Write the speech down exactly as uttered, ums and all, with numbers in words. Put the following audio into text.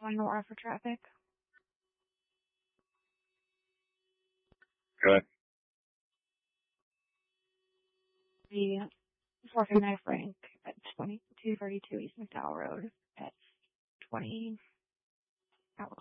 one more for traffic. Good. The Fork and Knife Rank at twenty-two thirty-two East McDowell Road at twenty